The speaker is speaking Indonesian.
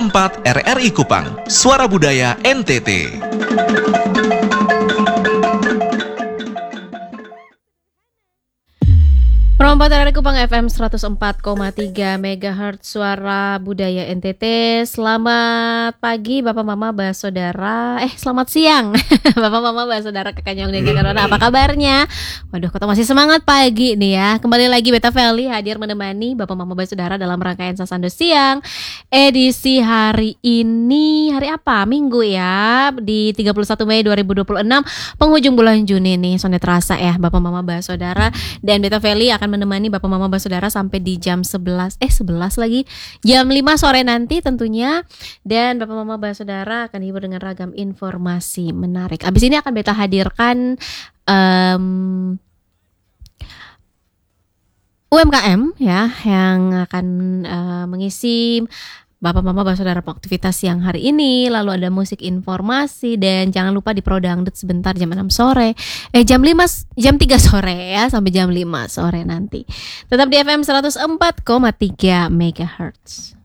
104 RRI Kupang, Suara Budaya NTT. Perompat RRI Kupang FM 104,3 MHz Suara Budaya NTT. Selamat pagi Bapak Mama Saudara. Selamat siang Bapak Mama Saudara, Kakanyong dan Kakak Rona. Apa kabarnya? Waduh, kota masih semangat pagi nih ya. Kembali lagi Beta Feli hadir menemani Bapak Mama Saudara dalam rangkaian Sasando Siang. Edisi hari ini, hari apa? Minggu ya, di 31 Mei 2026, penghujung bulan Juni nih. Sonde terasa ya Bapak Mama Saudara. Dan Beta Feli akan menemani Bapak Mama Saudara sampai di jam 11 lagi, jam 5 sore nanti tentunya. Dan Bapak Mama Saudara akan hibur dengan ragam informasi menarik. Abis ini akan Beta hadirkan UMKM ya, yang akan mengisi Bapak Mama Saudara aktivitas siang hari ini. Lalu ada musik informasi, dan jangan lupa di Pro Dangdut sebentar jam 6 sore. Jam 3 sore ya, sampai jam 5 sore nanti. Tetap di FM 104,3 MHz.